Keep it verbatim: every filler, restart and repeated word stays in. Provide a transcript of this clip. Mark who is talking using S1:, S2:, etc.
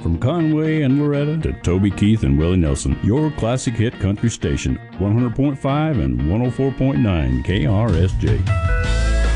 S1: From Conway and Loretta to Toby Keith and Willie Nelson, your classic hit country station, one hundred point five and one oh four point nine K R S J.